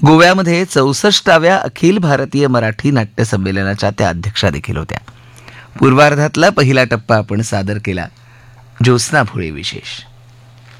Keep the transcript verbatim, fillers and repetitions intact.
गोव्यामध्ये चौसष्टाव्या अखिल भारतीय मराठी नाट्य संमेलनाच्या त्या अध्यक्षा देखील होत्या. पूर्वार्धातला पहिला टप्पा आपण सादर केला. ज्योत्स्ना भोळे विशेष.